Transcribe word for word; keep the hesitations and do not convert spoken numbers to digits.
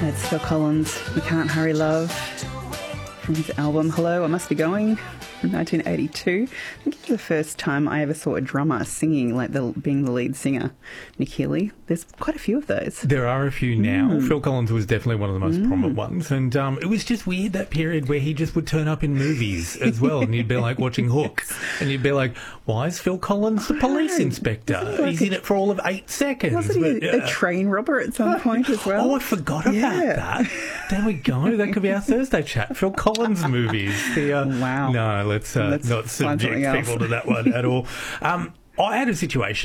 It's Phil Collins, We Can't Hurry Love, from his album Hello, I Must Be Going, from nineteen eighty-two. I think it's the first time I ever saw a drummer singing, like the, being the lead singer, Nick Healy. There's quite a few of those. There are a few now. Mm. Phil Collins was definitely one of the most Mm. prominent ones. And um, it was just weird, that period where he just would turn up in movies as well. And you'd be like watching Hook. And you'd be like, why is Phil Collins the police inspector? Like He's a, in it for all of eight seconds. Wasn't he But, yeah. a train robber at some point as well? Oh, I forgot about Yeah. that. There we go. That could be our Thursday chat. Phil Collins movies. The, uh, Wow. No, let's, uh, Let's not find something subject else. people to that one at all. Um, I had a situation